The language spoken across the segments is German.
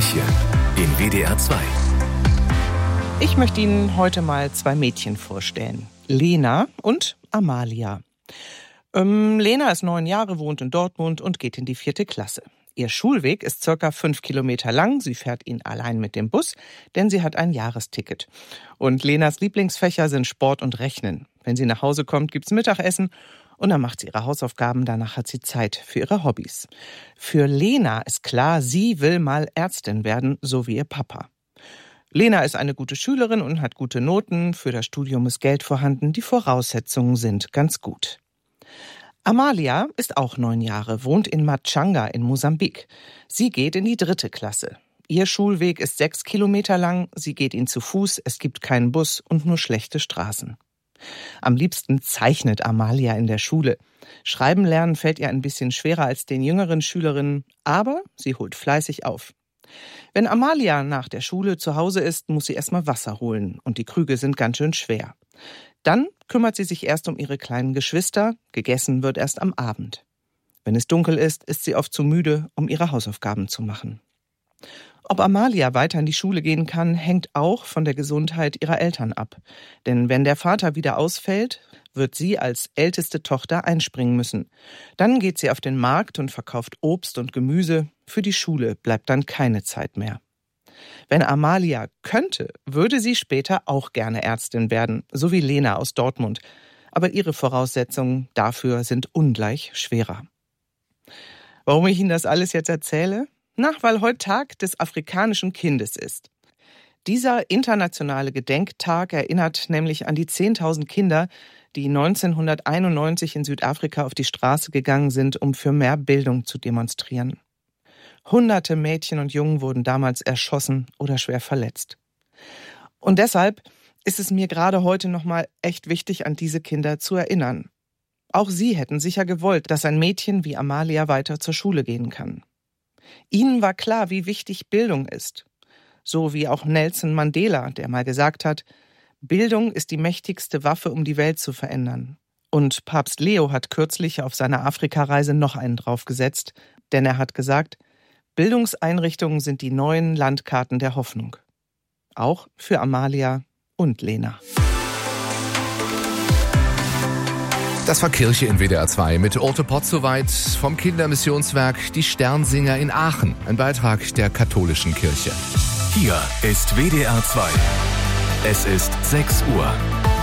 Kirche in WDR 2. Ich möchte Ihnen heute mal 2 Mädchen vorstellen. Lena und Amalia. Lena ist 9 Jahre, wohnt in Dortmund und geht in die 4. Klasse. Ihr Schulweg ist ca. 5 Kilometer lang. Sie fährt ihn allein mit dem Bus, denn sie hat ein Jahresticket. Und Lenas Lieblingsfächer sind Sport und Rechnen. Wenn sie nach Hause kommt, gibt's Mittagessen und dann macht sie ihre Hausaufgaben. Danach hat sie Zeit für ihre Hobbys. Für Lena ist klar, sie will mal Ärztin werden, so wie ihr Papa. Lena ist eine gute Schülerin und hat gute Noten. Für das Studium ist Geld vorhanden. Die Voraussetzungen sind ganz gut. Amalia ist auch 9 Jahre, wohnt in Machanga in Mosambik. Sie geht in die 3. Klasse. Ihr Schulweg ist 6 Kilometer lang. Sie geht ihn zu Fuß. Es gibt keinen Bus und nur schlechte Straßen. Am liebsten zeichnet Amalia in der Schule. Schreiben lernen fällt ihr ein bisschen schwerer als den jüngeren Schülerinnen, aber sie holt fleißig auf. Wenn Amalia nach der Schule zu Hause ist, muss sie erstmal Wasser holen und die Krüge sind ganz schön schwer. Dann kümmert sie sich erst um ihre kleinen Geschwister, gegessen wird erst am Abend. Wenn es dunkel ist sie oft zu müde, um ihre Hausaufgaben zu machen. Ob Amalia weiter in die Schule gehen kann, hängt auch von der Gesundheit ihrer Eltern ab. Denn wenn der Vater wieder ausfällt, wird sie als älteste Tochter einspringen müssen. Dann geht sie auf den Markt und verkauft Obst und Gemüse. Für die Schule bleibt dann keine Zeit mehr. Wenn Amalia könnte, würde sie später auch gerne Ärztin werden, so wie Lena aus Dortmund. Aber ihre Voraussetzungen dafür sind ungleich schwerer. Warum ich Ihnen das alles jetzt erzähle? Weil heute Tag des afrikanischen Kindes ist. Dieser internationale Gedenktag erinnert nämlich an die 10.000 Kinder, die 1991 in Südafrika auf die Straße gegangen sind, um für mehr Bildung zu demonstrieren. Hunderte Mädchen und Jungen wurden damals erschossen oder schwer verletzt. Und deshalb ist es mir gerade heute nochmal echt wichtig, an diese Kinder zu erinnern. Auch sie hätten sicher gewollt, dass ein Mädchen wie Amalia weiter zur Schule gehen kann. Ihnen war klar, wie wichtig Bildung ist. So wie auch Nelson Mandela, der mal gesagt hat, Bildung ist die mächtigste Waffe, um die Welt zu verändern. Und Papst Leo hat kürzlich auf seiner Afrikareise noch einen draufgesetzt, denn er hat gesagt, Bildungseinrichtungen sind die neuen Landkarten der Hoffnung. Auch für Amalia und Lena. Das war Kirche in WDR 2 mit Orte Potzowait vom Kindermissionswerk Die Sternsinger in Aachen. Ein Beitrag der katholischen Kirche. Hier ist WDR 2. Es ist 6 Uhr.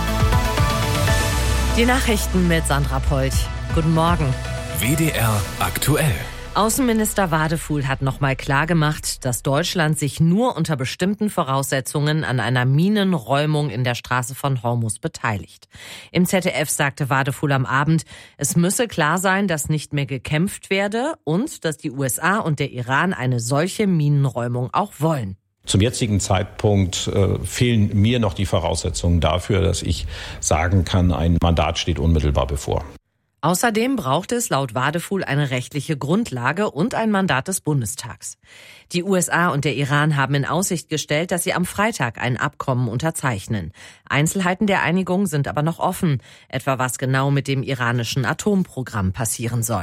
Die Nachrichten mit Sandra Polt. Guten Morgen. WDR aktuell. Außenminister Wadefuhl hat nochmal klargemacht, dass Deutschland sich nur unter bestimmten Voraussetzungen an einer Minenräumung in der Straße von Hormuz beteiligt. Im ZDF sagte Wadefuhl am Abend, es müsse klar sein, dass nicht mehr gekämpft werde und dass die USA und der Iran eine solche Minenräumung auch wollen. Zum jetzigen Zeitpunkt fehlen mir noch die Voraussetzungen dafür, dass ich sagen kann, ein Mandat steht unmittelbar bevor. Außerdem braucht es laut Wadefuhl eine rechtliche Grundlage und ein Mandat des Bundestags. Die USA und der Iran haben in Aussicht gestellt, dass sie am Freitag ein Abkommen unterzeichnen. Einzelheiten der Einigung sind aber noch offen, etwa was genau mit dem iranischen Atomprogramm passieren soll.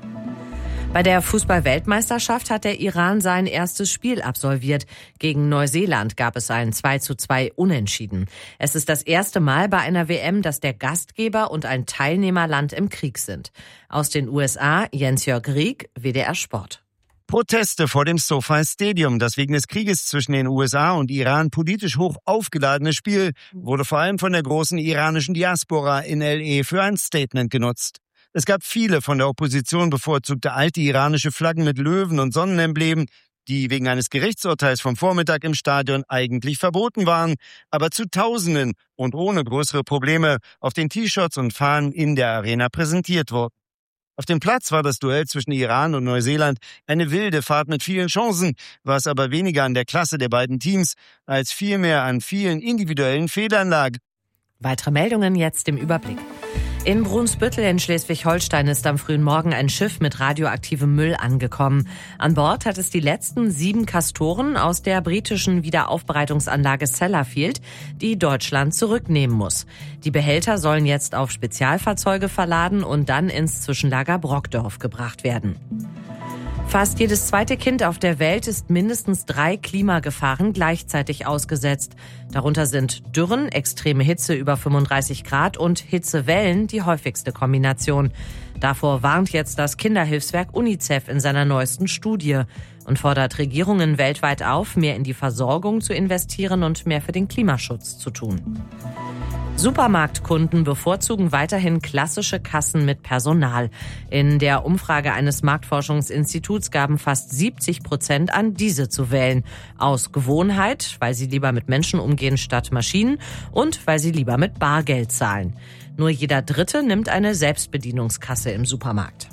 Bei der Fußball-Weltmeisterschaft hat der Iran sein erstes Spiel absolviert. Gegen Neuseeland gab es ein 2:2 Unentschieden. Es ist das erste Mal bei einer WM, dass der Gastgeber und ein Teilnehmerland im Krieg sind. Aus den USA, Jens-Jörg Rieck, WDR Sport. Proteste vor dem SoFi Stadium. Das wegen des Krieges zwischen den USA und Iran politisch hoch aufgeladene Spiel wurde vor allem von der großen iranischen Diaspora in L.A. für ein Statement genutzt. Es gab viele von der Opposition bevorzugte alte iranische Flaggen mit Löwen und Sonnenemblemen, die wegen eines Gerichtsurteils vom Vormittag im Stadion eigentlich verboten waren, aber zu Tausenden und ohne größere Probleme auf den T-Shirts und Fahnen in der Arena präsentiert wurden. Auf dem Platz war das Duell zwischen Iran und Neuseeland eine wilde Fahrt mit vielen Chancen, was aber weniger an der Klasse der beiden Teams als vielmehr an vielen individuellen Fehlern lag. Weitere Meldungen jetzt im Überblick. In Brunsbüttel in Schleswig-Holstein ist am frühen Morgen ein Schiff mit radioaktivem Müll angekommen. An Bord hat es die letzten 7 Castoren aus der britischen Wiederaufbereitungsanlage Sellafield, die Deutschland zurücknehmen muss. Die Behälter sollen jetzt auf Spezialfahrzeuge verladen und dann ins Zwischenlager Brockdorf gebracht werden. Fast jedes zweite Kind auf der Welt ist mindestens 3 Klimagefahren gleichzeitig ausgesetzt. Darunter sind Dürren, extreme Hitze über 35 Grad und Hitzewellen die häufigste Kombination. Davor warnt jetzt das Kinderhilfswerk UNICEF in seiner neuesten Studie und fordert Regierungen weltweit auf, mehr in die Versorgung zu investieren und mehr für den Klimaschutz zu tun. Supermarktkunden bevorzugen weiterhin klassische Kassen mit Personal. In der Umfrage eines Marktforschungsinstituts gaben fast 70% an, diese zu wählen. Aus Gewohnheit, weil sie lieber mit Menschen umgehen statt Maschinen und weil sie lieber mit Bargeld zahlen. Nur jeder Dritte nimmt eine Selbstbedienungskasse im Supermarkt.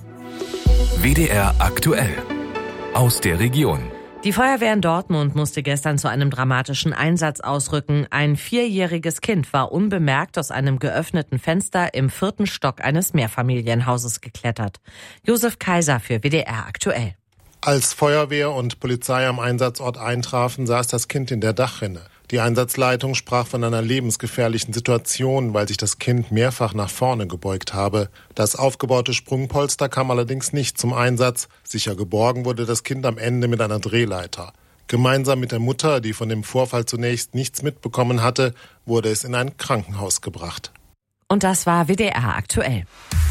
WDR aktuell. Aus der Region. Die Feuerwehr in Dortmund musste gestern zu einem dramatischen Einsatz ausrücken. Ein 4-jähriges Kind war unbemerkt aus einem geöffneten Fenster im 4. Stock eines Mehrfamilienhauses geklettert. Josef Kaiser für WDR aktuell. Als Feuerwehr und Polizei am Einsatzort eintrafen, saß das Kind in der Dachrinne. Die Einsatzleitung sprach von einer lebensgefährlichen Situation, weil sich das Kind mehrfach nach vorne gebeugt habe. Das aufgebaute Sprungpolster kam allerdings nicht zum Einsatz. Sicher geborgen wurde das Kind am Ende mit einer Drehleiter. Gemeinsam mit der Mutter, die von dem Vorfall zunächst nichts mitbekommen hatte, wurde es in ein Krankenhaus gebracht. Und das war WDR aktuell.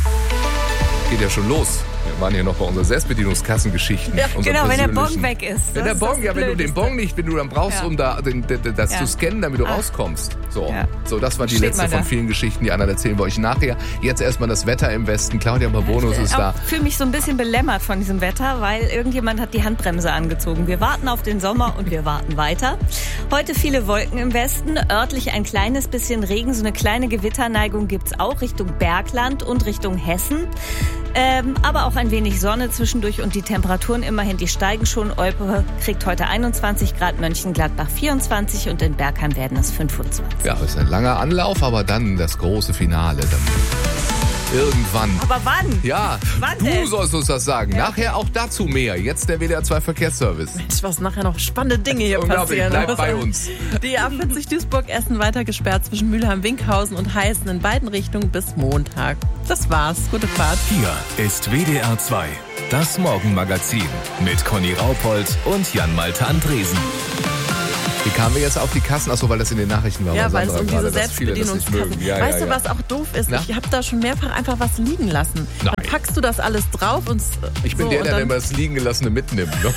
Geht ja schon los. Wir waren hier noch bei unseren Selbstbedienungskassengeschichten. Ja, genau, wenn der Bon weg ist. Wenn der Bon, ja, wenn du den Bon nicht, wenn du dann brauchst, um da das zu scannen, damit du rauskommst. So, das war die letzte von vielen Geschichten, die anderen erzählen wir euch nachher. Jetzt erstmal das Wetter im Westen. Claudia Bonus ist da. Ich fühle mich so ein bisschen belämmert von diesem Wetter, weil irgendjemand hat die Handbremse angezogen. Wir warten auf den Sommer und wir warten weiter. Heute viele Wolken im Westen, örtlich ein kleines bisschen Regen, so eine kleine Gewitterneigung gibt's auch Richtung Bergland und Richtung Hessen. Aber auch ein wenig Sonne zwischendurch und die Temperaturen immerhin, die steigen schon. Olpe kriegt heute 21 Grad, Mönchengladbach 24 und in Bergheim werden es 25. Ja, ist ein langer Anlauf, aber dann das große Finale. Dann irgendwann. Aber wann? Ja, wann du denn? sollst uns das sagen. Ja. Nachher auch dazu mehr. Jetzt der WDR 2 Verkehrsservice. Mensch, was nachher noch spannende Dinge hier passieren. Bleibt bei uns. Die A40 Duisburg-Essen weiter gesperrt zwischen Mülheim-Winkhausen und Heißen in beiden Richtungen bis Montag. Das war's. Gute Fahrt. Hier ist WDR 2, das Morgenmagazin mit Conny Raupold und Jan-Malte Andresen. Wie kamen wir jetzt auf die Kassen? Achso, weil das in den Nachrichten war. Ja, weil es um diese gerade, Selbstbedienungskassen. Weißt du, was auch doof ist? Na? Ich habe da schon mehrfach einfach was liegen lassen. Nein. Dann packst du das alles drauf und ich bin so, der immer das liegen gelassene mitnimmt. Ne?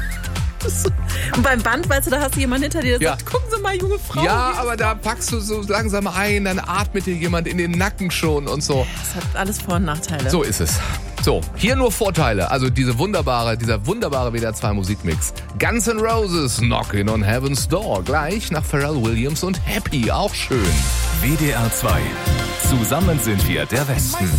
Und beim Band, weißt du, da hast du jemanden hinter dir, der sagt, gucken Sie mal, junge Frau. Ja, aber da packst du so langsam ein, dann atmet dir jemand in den Nacken schon und so. Das hat alles Vor- und Nachteile. So ist es. So, hier nur Vorteile. Also dieser wunderbare WDR 2 Musikmix. Guns N' Roses, Knockin' on Heaven's Door. Gleich nach Pharrell Williams und Happy. Auch schön. WDR 2. Zusammen sind wir der Westen.